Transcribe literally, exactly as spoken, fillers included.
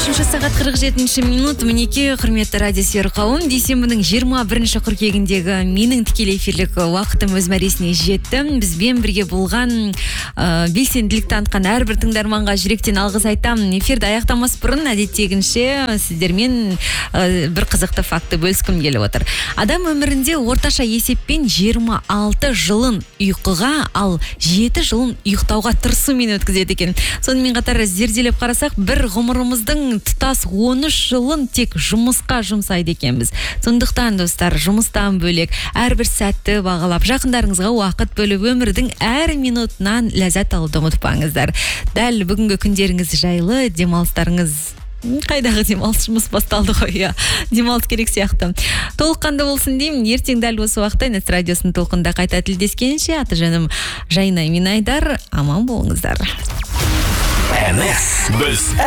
үшінші сағат қырық жетінші минут. Мінеке, құрметті радиосүйер қауым, дүйсенбінің жиырма бірінші қыркүйегіндегі менің тікелей эфирлік уақытым өз мәресіне жетті. Бізбен бірге болған ә, белсенділік танытқан әрбір тыңдарманға жүректен алғыс айтам. Эфирді аяқтамас бұрын әдеттегінше сіздермен ә, бір қызықты факты бөліскім келіп отыр. Адам өмірінде орташа есеппен жиырма алты жылын ұйқыға, ал жеті жылын ұйықтауға тырысумен өткізеді екен. Сонымен қатар зерделеп қарасақ, бір ғұмырымыздың тұтас он үш жылын тек жұмысқа жұмсайды екенбіз. Сондықтан достар, жұмыстан бөлек әрбір сәтті бағалап, жақындарыңызға уақыт бөліп, өмірдің әр минутынан ләззат алуды ұмытпаңыздар. Дәл бүгінгі күндеріңіз жайлы, демалыстарыңыз қайдағы демалыс, жұмыс басталды ғой, демалыс керек сияқты. Толыққанды болсын деймін. Ертең дәл осы уақытта Нс радиосын толқында қайта тілдескенше, аты жөнім Жайна Минайдар, аман болыңыздар. Нс біз